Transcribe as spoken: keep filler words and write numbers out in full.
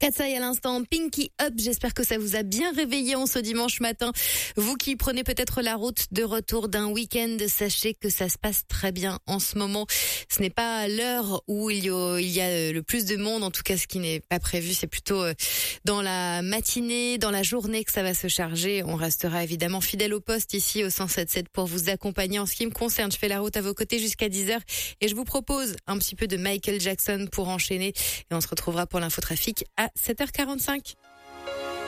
Katsai à l'instant, Pinky Up, j'espère que ça vous a bien réveillé en ce dimanche matin. Vous qui prenez peut-être la route de retour d'un week-end, sachez que ça se passe très bien en ce moment. Ce n'est pas l'heure où il y a, il y a le plus de monde, en tout cas ce qui n'est pas prévu, c'est plutôt dans la matinée, dans la journée que ça va se charger. On restera évidemment fidèle au poste ici au cent sept sept pour vous accompagner. En ce qui me concerne, je fais la route à vos côtés jusqu'à dix heures et je vous propose un petit peu de Michael Jackson pour enchaîner et on se retrouvera pour l'infotrafic à sept heures quarante-cinq.